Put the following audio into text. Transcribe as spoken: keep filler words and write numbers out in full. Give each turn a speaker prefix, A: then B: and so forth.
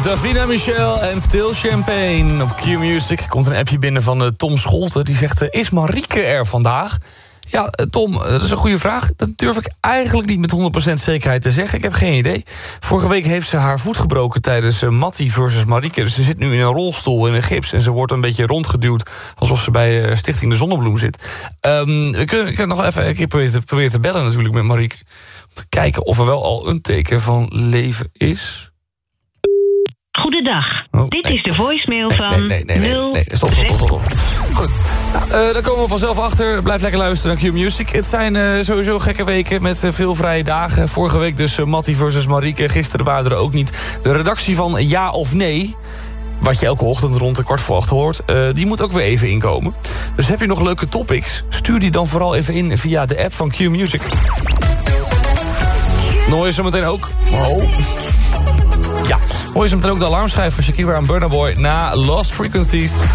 A: Davina Michel en Still Champagne. Op Q-Music komt een appje binnen van uh, Tom Scholten. Die zegt, uh, is Marieke er vandaag? Ja, uh, Tom, uh, dat is een goede vraag. Dat durf ik eigenlijk niet met honderd procent zekerheid te zeggen. Ik heb geen idee. Vorige week heeft ze haar voet gebroken tijdens uh, Mattie versus Marieke. Dus ze zit nu in een rolstoel in een gips. En ze wordt een beetje rondgeduwd alsof ze bij uh, Stichting de Zonnebloem zit. Um, we kunnen, kunnen nog even een keer proberen te, proberen te bellen natuurlijk met Marieke. Om te kijken of er wel al een teken van leven is.
B: Goedendag.
A: Oh,
B: Dit
A: nee.
B: is de voicemail
A: Nee,
B: van
A: nee, nee, nee, nee, nee. Stop, stop, stop, stop. Goed. Nou, uh, daar komen we vanzelf achter. Blijf lekker luisteren naar Q-Music. Het zijn uh, sowieso gekke weken met uh, veel vrije dagen. Vorige week dus uh, Mattie versus Marieke. Gisteren waren er ook niet. De redactie van Ja of Nee, wat je elke ochtend rond de kwart voor acht hoort, uh, die moet ook weer even inkomen. Dus heb je nog leuke topics? Stuur die dan vooral even in via de app van Q-Music. Dan hoor je zo meteen ook... Oh. Ja, hoor je zo meteen ook de alarmschijf van Shakira en Burna Boy na Lost Frequencies.